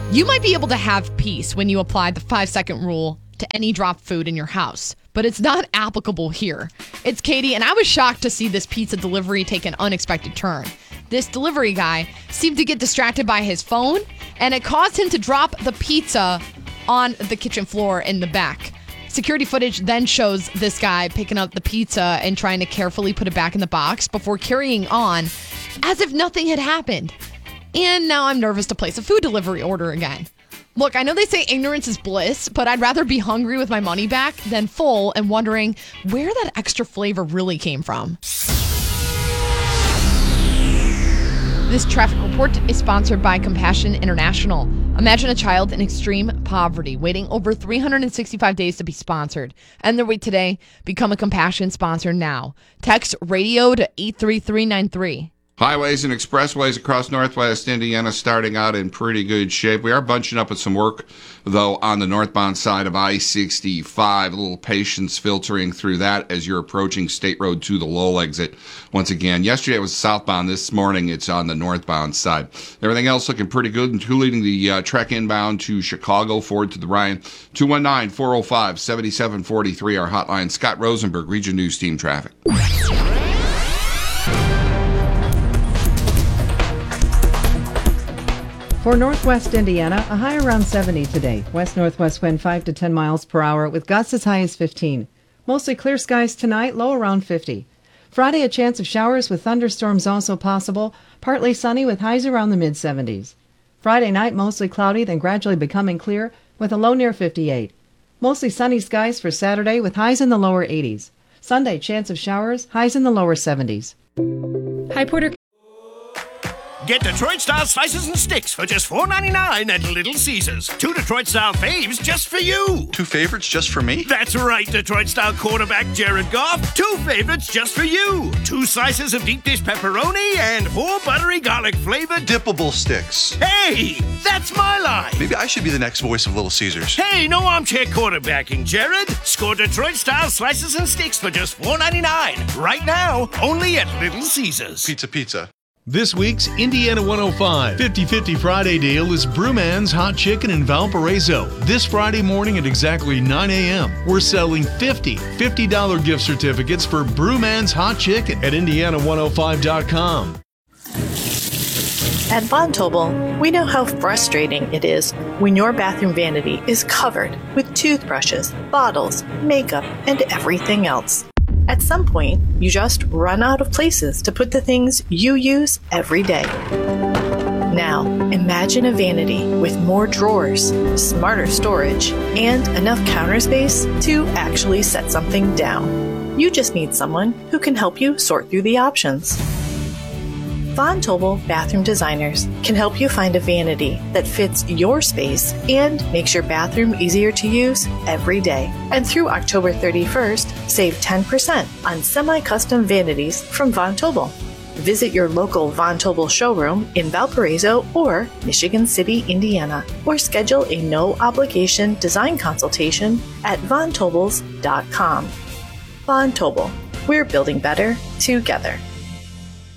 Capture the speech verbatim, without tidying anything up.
You might be able to have peace when you apply the five-second rule to any dropped food in your house, but it's not applicable here. It's Katie, and I was shocked to see this pizza delivery take an unexpected turn. This delivery guy seemed to get distracted by his phone, and it caused him to drop the pizza on the kitchen floor in the back. Security footage then shows this guy picking up the pizza and trying to carefully put it back in the box before carrying on as if nothing had happened. And now I'm nervous to place a food delivery order again. Look, I know they say ignorance is bliss, but I'd rather be hungry with my money back than full and wondering where that extra flavor really came from. This traffic report is sponsored by Compassion International. Imagine a child in extreme poverty waiting over three hundred sixty-five days to be sponsored. End their wait today. Become a Compassion sponsor now. Text radio to eight three three nine three. Highways and expressways across northwest Indiana starting out in pretty good shape. We are bunching up with some work, though, on the northbound side of I sixty-five. A little patience filtering through that as you're approaching State Road to the Lowell exit. Once again, yesterday it was southbound. This morning it's on the northbound side. Everything else looking pretty good. And two leading the uh, trek inbound to Chicago, forward to the Ryan. two one nine, four oh five, seven seven four three, our hotline. Scott Rosenberg, Region News Team Traffic. For northwest Indiana, a high around seventy today. West-northwest wind five to ten miles per hour with gusts as high as fifteen. Mostly clear skies tonight, low around fifty. Friday, a chance of showers with thunderstorms also possible. Partly sunny with highs around the mid seventies. Friday night, mostly cloudy, then gradually becoming clear with a low near fifty-eight. Mostly sunny skies for Saturday with highs in the lower eighties. Sunday, chance of showers, highs in the lower seventies. Hi, Porter. Get Detroit-style slices and sticks for just four ninety-nine at Little Caesars. Two Detroit-style faves just for you. Two favorites just for me? That's right, Detroit-style quarterback Jared Goff. Two favorites just for you. Two slices of deep dish pepperoni and four buttery garlic-flavored dippable sticks. Hey, that's my line. Maybe I should be the next voice of Little Caesars. Hey, no armchair quarterbacking, Jared. Score Detroit-style slices and sticks for just four ninety-nine. Right now, only at Little Caesars. Pizza, pizza. This week's Indiana one oh five fifty-fifty Friday deal is Brewman's Hot Chicken in Valparaiso. This Friday morning at exactly nine a.m. We're selling fifty fifty dollars gift certificates for Brewman's Hot Chicken at indiana one oh five dot com. At Von Tobel, we know how frustrating it is when your bathroom vanity is covered with toothbrushes, bottles, makeup, and everything else. At some point, you just run out of places to put the things you use every day. Now, imagine a vanity with more drawers, smarter storage, and enough counter space to actually set something down. You just need someone who can help you sort through the options. Von Tobel Bathroom Designers can help you find a vanity that fits your space and makes your bathroom easier to use every day. And through October thirty-first, save ten percent on semi-custom vanities from Von Tobel. Visit your local Von Tobel showroom in Valparaiso or Michigan City, Indiana, or schedule a no-obligation design consultation at von tobels dot com. Von Tobel. We're building better together.